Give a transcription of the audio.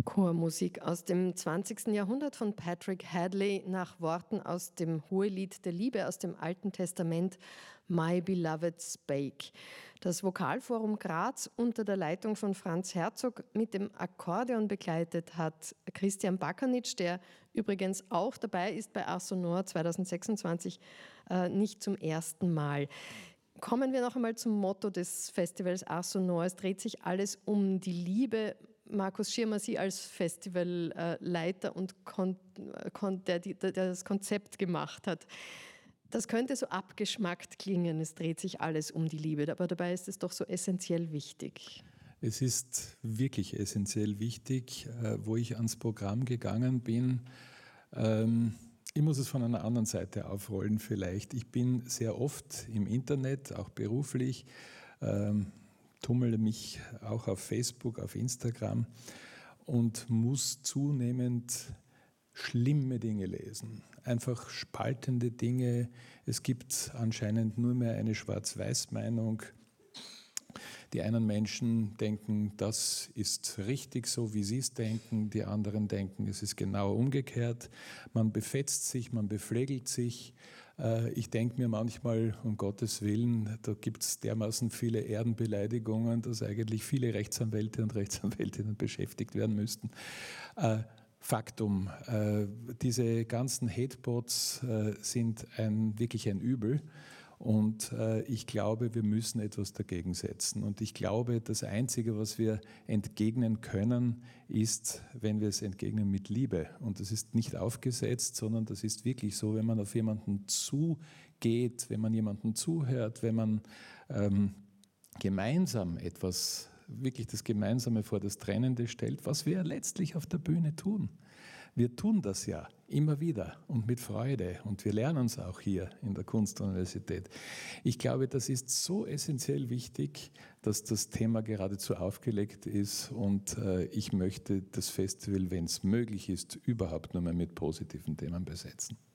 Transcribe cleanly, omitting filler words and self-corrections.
Chormusik aus dem 20. Jahrhundert von Patrick Hadley nach Worten aus dem Hohelied der Liebe aus dem Alten Testament My Beloved Spake. Das Vokalforum Graz unter der Leitung von Franz Herzog mit dem Akkordeon begleitet hat Christian Bakernitsch, der übrigens auch dabei ist bei Ars Sonor 2026, nicht zum ersten Mal. Kommen wir noch einmal zum Motto des Festivals Ars Sonor. Es dreht sich alles um die Liebe. Markus Schirmer, Sie als Festivalleiter und der das Konzept gemacht hat. Das könnte so abgeschmackt klingen, es dreht sich alles um die Liebe, aber dabei ist es doch so essentiell wichtig. Es ist wirklich essentiell wichtig, wo ich ans Programm gegangen bin. Ich muss es von einer anderen Seite aufrollen vielleicht. Ich bin sehr oft im Internet, auch beruflich, tummele mich auch auf Facebook, auf Instagram und muss zunehmend schlimme Dinge lesen. Einfach spaltende Dinge. Es gibt anscheinend nur mehr eine Schwarz-Weiß-Meinung. Die einen Menschen denken, das ist richtig so, wie sie es denken. Die anderen denken, es ist genau umgekehrt. Man befetzt sich, man beflegelt sich. Ich denke mir manchmal, um Gottes Willen, da gibt es dermaßen viele Ehrenbeleidigungen, dass eigentlich viele Rechtsanwälte und Rechtsanwältinnen beschäftigt werden müssten. Faktum, diese ganzen Hatebots sind wirklich ein Übel. Und ich glaube, wir müssen etwas dagegen setzen. Und ich glaube, das Einzige, was wir entgegnen können, ist, wenn wir es entgegnen mit Liebe. Und das ist nicht aufgesetzt, sondern das ist wirklich so, wenn man auf jemanden zugeht, wenn man jemanden zuhört, wenn man gemeinsam etwas, wirklich das Gemeinsame vor das Trennende stellt, was wir letztlich auf der Bühne tun. Wir tun das ja immer wieder und mit Freude und wir lernen es auch hier in der Kunstuniversität. Ich glaube, das ist so essentiell wichtig, dass das Thema geradezu aufgelegt ist und ich möchte das Festival, wenn es möglich ist, überhaupt nur mehr mit positiven Themen besetzen.